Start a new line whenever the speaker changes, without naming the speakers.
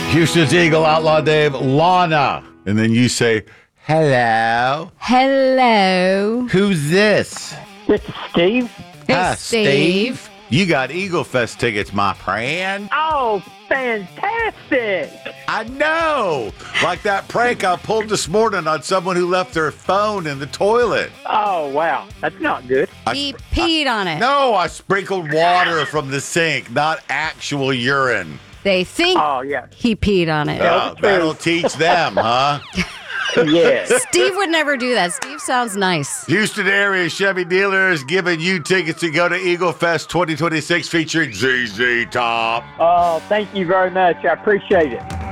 Houston's Eagle, Outlaw Dave, Lana. And then you say, hello.
Hello.
Who's this?
This is Steve.
Hey,
Hi,
Steve.
You got Eagle Fest tickets, my friend.
Oh, fantastic.
I know. Like that prank I pulled this morning on someone who left their phone in the toilet.
Oh, wow. That's not good.
He peed on it.
No, I sprinkled water from the sink, not actual urine.
They think
Oh, yeah.
he peed on it.
That'll teach them, huh?
Yes.
Steve would never do that. Steve sounds nice.
Houston area Chevy dealers giving you tickets to go to Eagle Fest 2026 featuring ZZ Top.
Oh, thank you very much. I appreciate it.